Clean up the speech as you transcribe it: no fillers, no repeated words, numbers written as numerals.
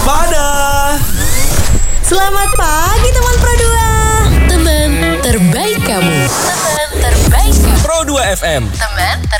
Waspada. Selamat pagi teman Pro 2. Teman terbaik kamu. Pro 2 FM. Teman terbaik.